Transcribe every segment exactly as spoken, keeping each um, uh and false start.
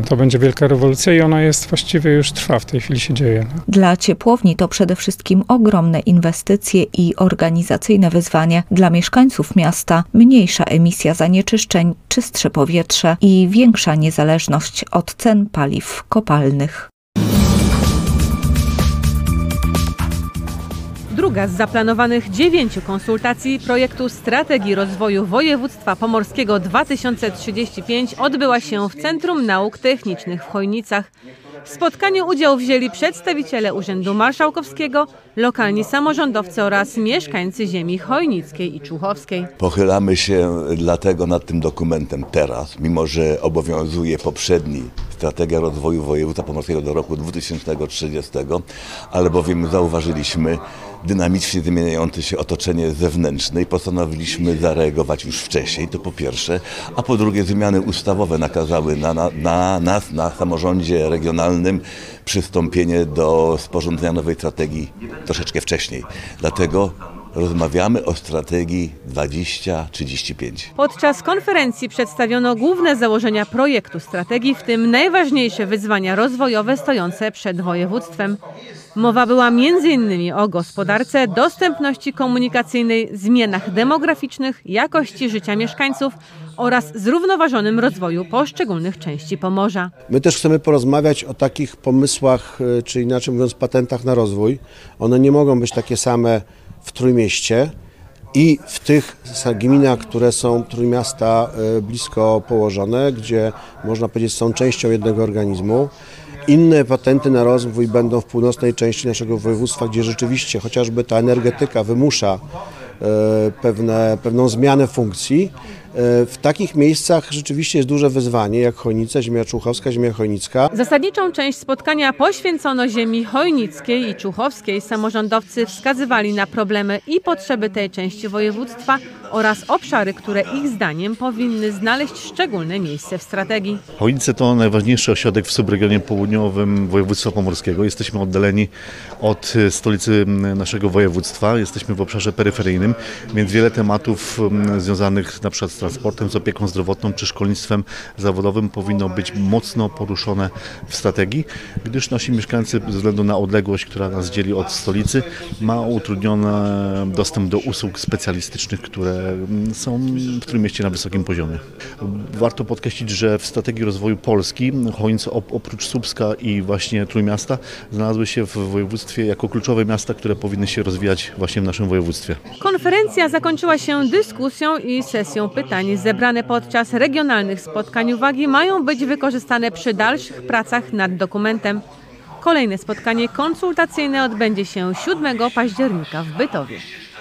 To będzie wielka rewolucja i ona jest właściwie już trwa, w tej chwili się dzieje. Dla ciepłowni to przede wszystkim ogromne inwestycje i organizacyjne wyzwanie. Dla mieszkańców miasta mniejsza emisja zanieczyszczeń, czystsze powietrze i większa niezależność od cen paliw kopalnych. Druga z zaplanowanych dziewięciu konsultacji projektu Strategii Rozwoju Województwa Pomorskiego dwa tysiące trzydzieści pięć odbyła się w Centrum Nauk Technicznych w Chojnicach. W spotkaniu udział wzięli przedstawiciele Urzędu Marszałkowskiego, lokalni samorządowcy oraz mieszkańcy ziemi chojnickiej i człuchowskiej. Pochylamy się dlatego nad tym dokumentem teraz, mimo że obowiązuje poprzedni Strategia Rozwoju Województwa Pomorskiego do roku dwa tysiące trzydziestego, ale bowiem zauważyliśmy dynamicznie zmieniające się otoczenie zewnętrzne i postanowiliśmy zareagować już wcześniej, to po pierwsze, a po drugie zmiany ustawowe nakazały na, na, na nas, na samorządzie regionalnym przystąpienie do sporządzenia nowej strategii troszeczkę wcześniej. Dlatego rozmawiamy o strategii dwadzieścia trzydzieści pięć. Podczas konferencji przedstawiono główne założenia projektu strategii, w tym najważniejsze wyzwania rozwojowe stojące przed województwem. Mowa była między innymi o gospodarce, dostępności komunikacyjnej, zmianach demograficznych, jakości życia mieszkańców oraz zrównoważonym rozwoju poszczególnych części Pomorza. My też chcemy porozmawiać o takich pomysłach, czy inaczej mówiąc patentach na rozwój. One nie mogą być takie same w Trójmieście i w tych gminach, które są Trójmiasta blisko położone, gdzie można powiedzieć są częścią jednego organizmu. Inne patenty na rozwój będą w północnej części naszego województwa, gdzie rzeczywiście chociażby ta energetyka wymusza pewne, pewną zmianę funkcji. W takich miejscach rzeczywiście jest duże wyzwanie, jak Chojnice, ziemia człuchowska, ziemia chojnicka. Zasadniczą część spotkania poświęcono ziemi chojnickiej i człuchowskiej. Samorządowcy wskazywali na problemy i potrzeby tej części województwa oraz obszary, które ich zdaniem powinny znaleźć szczególne miejsce w strategii. Chojnice to najważniejszy ośrodek w subregionie południowym województwa pomorskiego. Jesteśmy oddaleni od stolicy naszego województwa, jesteśmy w obszarze peryferyjnym, więc wiele tematów związanych na przykład z transportem, z opieką zdrowotną czy szkolnictwem zawodowym powinno być mocno poruszone w strategii, gdyż nasi mieszkańcy ze względu na odległość, która nas dzieli od stolicy, ma utrudniony dostęp do usług specjalistycznych, które są w Trójmieście na wysokim poziomie. Warto podkreślić, że w strategii rozwoju Polski Chojnice oprócz Słupska i właśnie Trójmiasta znalazły się w województwie jako kluczowe miasta, które powinny się rozwijać właśnie w naszym województwie. Konferencja zakończyła się dyskusją i sesją pytań. Zebrane podczas regionalnych spotkań uwagi mają być wykorzystane przy dalszych pracach nad dokumentem. Kolejne spotkanie konsultacyjne odbędzie się siódmego października w Bytowie.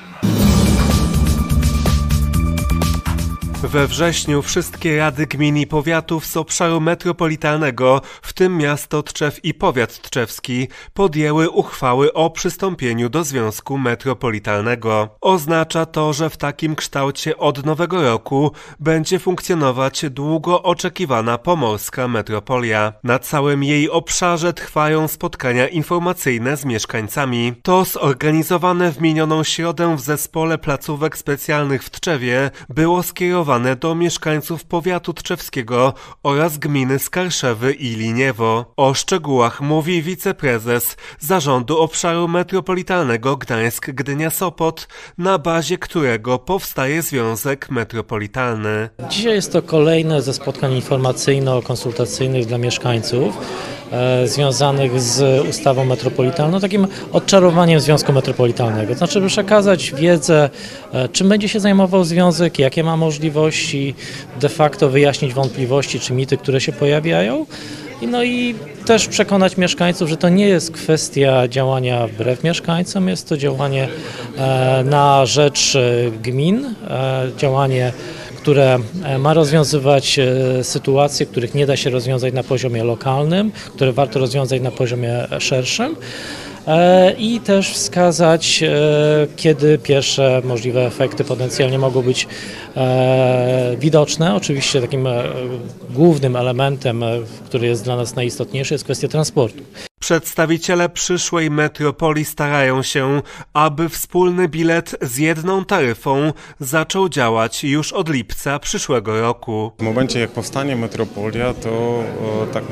We wrześniu wszystkie rady gmin i powiatów z obszaru metropolitalnego, w tym miasto Tczew i powiat tczewski, podjęły uchwały o przystąpieniu do Związku Metropolitalnego. Oznacza to, że w takim kształcie od nowego roku będzie funkcjonować długo oczekiwana pomorska metropolia. Na całym jej obszarze trwają spotkania informacyjne z mieszkańcami. To zorganizowane w minioną środę w Zespole Placówek Specjalnych w Tczewie było skierowane do mieszkańców powiatu tczewskiego oraz gminy Skarszewy i Liniewo. O szczegółach mówi wiceprezes Zarządu Obszaru Metropolitalnego Gdańsk-Gdynia-Sopot, na bazie którego powstaje Związek Metropolitalny. Dzisiaj jest to kolejne ze spotkań informacyjno-konsultacyjnych dla mieszkańców e, związanych z ustawą metropolitalną, takim odczarowaniem Związku Metropolitalnego. To znaczy, by przekazać wiedzę, e, czym będzie się zajmował związek, jakie ma możliwości, de facto wyjaśnić wątpliwości czy mity, które się pojawiają. No i też przekonać mieszkańców, że to nie jest kwestia działania wbrew mieszkańcom, jest to działanie e, na rzecz gmin, e, działanie, które ma rozwiązywać sytuacje, których nie da się rozwiązać na poziomie lokalnym, które warto rozwiązać na poziomie szerszym. I też wskazać, kiedy pierwsze możliwe efekty potencjalnie mogą być widoczne. Oczywiście takim głównym elementem, który jest dla nas najistotniejszy, jest kwestia transportu. Przedstawiciele przyszłej metropolii starają się, aby wspólny bilet z jedną taryfą zaczął działać już od lipca przyszłego roku. W momencie, jak powstanie metropolia, to tak